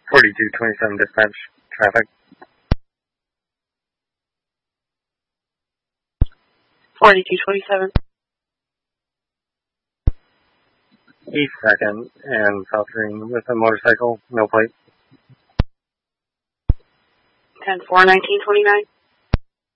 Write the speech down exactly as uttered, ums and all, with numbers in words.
forty-two twenty-seven dispatch, traffic. forty-two twenty-seven. East second and South Green with a motorcycle, no plate. ten four nineteen twenty-nine.